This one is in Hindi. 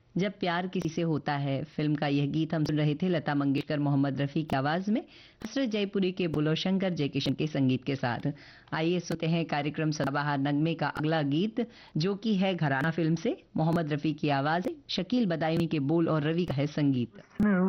जब प्यार किसी से होता है फिल्म का यह गीत हम सुन रहे थे लता मंगेशकर मोहम्मद रफी की आवाज में हसरत जयपुरी के बोलो शंकर जयकिशन के संगीत के साथ। आइए सुनते हैं कार्यक्रम सदाबहार नगमे का अगला गीत जो कि है घराना फिल्म से। मोहम्मद रफी की आवाज है, शकील बदायूनी के बोल और रवि का है संगीत।